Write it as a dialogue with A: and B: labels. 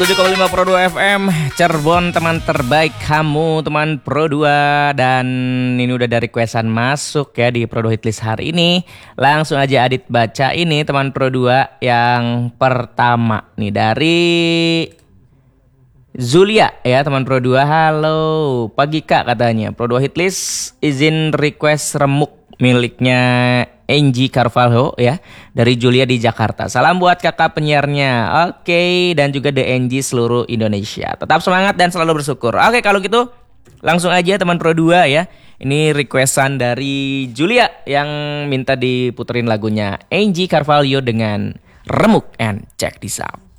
A: 7,5 Pro 2 FM Cirebon, teman terbaik kamu, teman Pro 2. Dan ini udah dari requestan masuk ya di Pro 2 Hitlist hari ini. Langsung aja Adit baca ini teman Pro 2. Yang pertama nih dari Zulia ya teman Pro 2. Halo pagi kak, katanya Pro 2 Hitlist izin request remuk miliknya Angie Carvalho ya, dari Julia di Jakarta. Salam buat kakak penyiarnya. Oke, dan juga The Angie seluruh Indonesia. Tetap semangat dan selalu bersyukur. Oke, kalau gitu langsung aja teman Pro 2 ya. Ini requestan dari Julia yang minta diputerin lagunya Angie Carvalho dengan Remuk, and check this out.